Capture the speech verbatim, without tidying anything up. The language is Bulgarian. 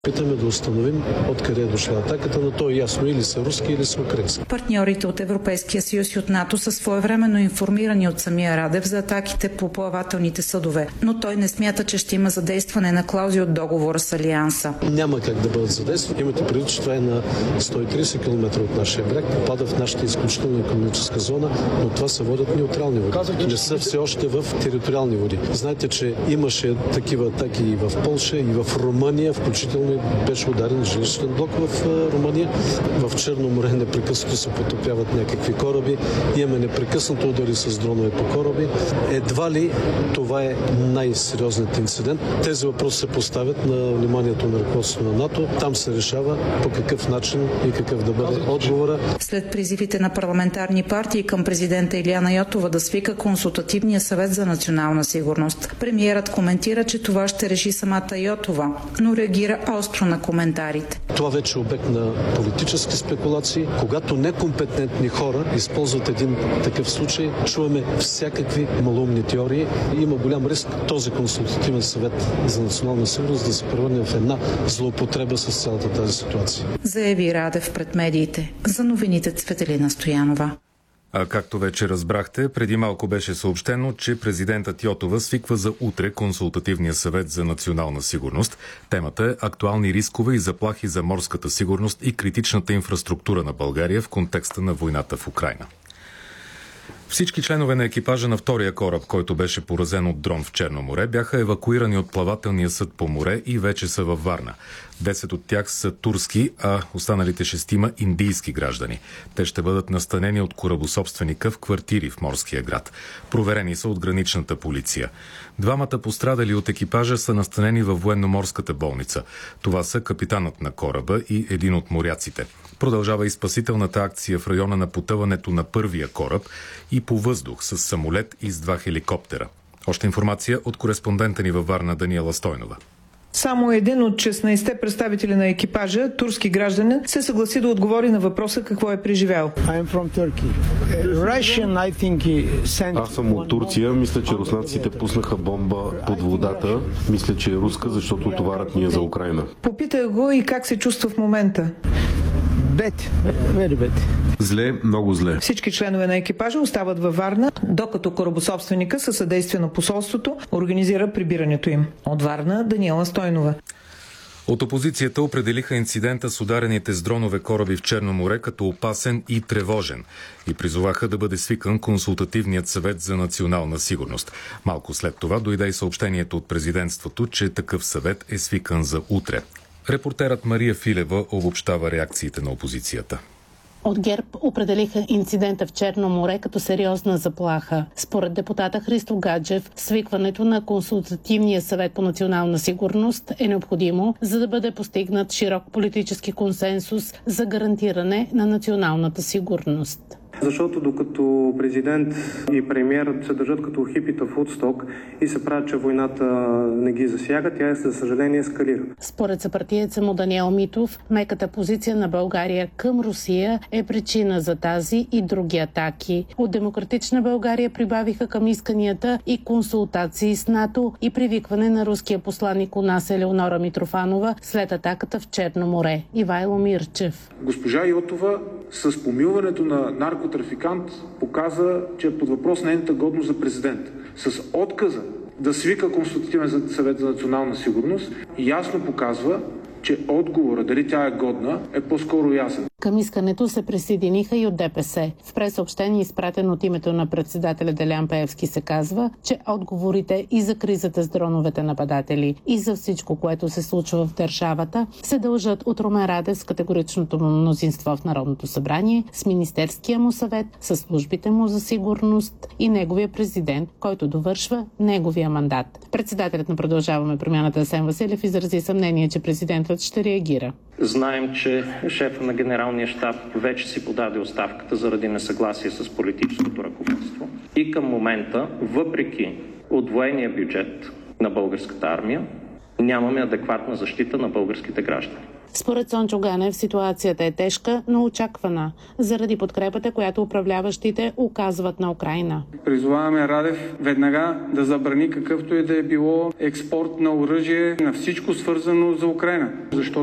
Питаме да установим откъде е дошла атаката, но то е ясно или са руски, или са украински. Партньорите от Европейския съюз и от НАТО са своевременно информирани от самия Радев за атаките по плавателните съдове, но той не смята, че ще има задействане на клаузи от договора с Алианса. Няма как да бъдат задействани. Имате предвид, че това е на сто и тридесет километра от нашия бряг, попада в нашата изключителна икономическа зона, но това се водят неутрални води. Не са все още в териториални води. Знаете, че имаше такива атаки и в Полша, и в Румъния, включително беше ударен жилищен блок в Румъния. В Черно море непрекъснато се потопяват някакви кораби. Имаме непрекъснато удари с дронове по кораби. Едва ли това е най-сериозният инцидент. Тези въпроси се поставят на вниманието на ръководството на НАТО. Там се решава по какъв начин и какъв да бъде отговора. След призивите на парламентарни партии към президента Илияна Йотова да свика консултативния съвет за национална сигурност, премиерът коментира, че това ще реши самата Йотова, но реагира остро на коментарите. Това вече е обект на политически спекулации. Когато некомпетентни хора използват един такъв случай, чуваме всякакви малумни теории и има голям риск този консултативен съвет за национална сигурност да се превърне в една злоупотреба с цялата тази ситуация. Заяви Радев пред медиите. За новините Цветелина Стоянова. А както вече разбрахте, преди малко беше съобщено, че президентът Йотова свиква за утре консултативния съвет за национална сигурност. Темата е актуални рискове и заплахи за морската сигурност и критичната инфраструктура на България в контекста на войната в Украйна. Всички членове на екипажа на втория кораб, който беше поразен от дрон в Черно море, бяха евакуирани от плавателния съд по море и вече са във Варна. Десет от тях са турски, а останалите шестима индийски граждани. Те ще бъдат настанени от корабособственика в квартири в морския град. Проверени са от граничната полиция. Двамата пострадали от екипажа са настанени във военноморската болница. Това са капитанът на кораба и един от моряците. Продължава и спасителната акция в района на потъването на първия кораб и по въздух с самолет и с два хеликоптера. Още информация от кореспондента ни във Варна Даниела Стойнова. Само един от шестнайсетте представители на екипажа, турски гражданин, се съгласи да отговори на въпроса какво е преживял. Аз съм от Турция. Мисля, че руснаците пуснаха бомба под водата. Мисля, че е руска, защото товарът ни е за Украйна. Попитах го и как се чувства в момента. Зле, много зле. Всички членове на екипажа остават във Варна, докато корабособственика със съдействие на посолството организира прибирането им. От Варна Даниела Стойнова. От опозицията определиха инцидента с ударените с дронове кораби в Черно море като опасен и тревожен и призоваха да бъде свикан консултативният съвет за национална сигурност. Малко след това дойде и съобщението от президентството, че такъв съвет е свикан за утре. Репортерът Мария Филева обобщава реакциите на опозицията. От ГЕРБ определиха инцидента в Черно море като сериозна заплаха. Според депутата Христо Гаджев, свикването на Консултативния съвет по национална сигурност е необходимо, за да бъде постигнат широк политически консенсус за гарантиране на националната сигурност. Защото докато президент и премиер се държат като хипита в Удсток и се правят, че войната не ги засяга, тя, за съжаление, ескалира. Според съпартиеца му Даниел Митов, меката позиция на България към Русия е причина за тази и други атаки. От Демократична България прибавиха към исканията и консултации с НАТО и привикване на руския посланник у нас Елеонора Митрофанова след атаката в Черно море. Ивайло Мирчев. Госпожа Йотова с помилването на наркотрафикант показа, че е под въпрос нейната годност за президент. С отказа да свика Консултативен съвет за национална сигурност ясно показва, че отговора дали тя е годна е по-скоро ясен. Към искането се присъединиха и от ДПС. В пресъобщение, изпратено от името на председателя Делян Пеевски, се казва, че отговорите и за кризата с дроновете нападатели и за всичко, което се случва в държавата, се дължат от Румен Радев с категоричното му мнозинство в Народното събрание, с Министерския му съвет, с службите му за сигурност и неговия президент, който довършва неговия мандат. Председателят на Продължаваме промяната Асен Василев изрази съмнение, че президентът ще реагира. Знаем, че шефа на генералния щаб вече си подаде оставката заради несъгласие с политическото ръководство. И към момента, въпреки удвоения бюджет на българската армия, нямаме адекватна защита на българските граждани. Според Цончо Ганев ситуацията е тежка, но очаквана, заради подкрепата, която управляващите оказват на Украйна. Призоваваме Радев веднага да забрани какъвто и да е било експорт на оръжие, на всичко свързано за Украйна. Защото